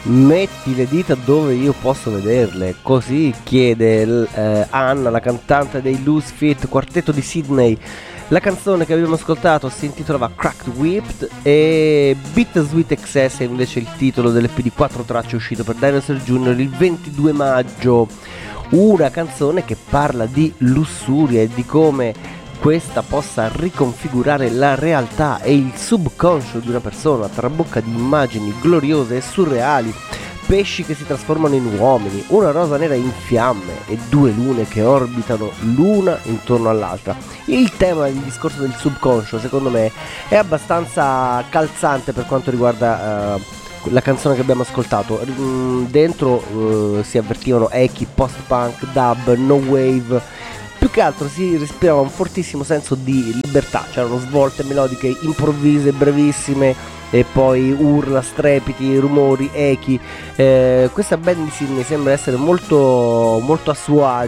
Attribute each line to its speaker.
Speaker 1: Metti le dita dove io posso vederle, così chiede Anna, la cantante dei Loose Fit, quartetto di Sydney. La canzone che abbiamo ascoltato si intitolava Cracked Whipped e Bittersweet Excess è invece il titolo dell'EP di 4 tracce uscito per Dinosaur Jr. il 22 maggio. Una canzone che parla di lussuria e di come questa possa riconfigurare la realtà e il subconscio di una persona, trabocca di immagini gloriose e surreali, pesci che si trasformano in uomini, una rosa nera in fiamme e due lune che orbitano l'una intorno all'altra. Il tema del discorso del subconscio, secondo me, è abbastanza calzante per quanto riguarda la canzone che abbiamo ascoltato. Dentro si avvertivano echi, post-punk, dub, no wave. Più che altro si respirava un fortissimo senso di libertà, c'erano svolte melodiche improvvise, brevissime, e poi urla, strepiti, rumori, echi. Questa band di Sydney sembra essere molto, molto a suo agio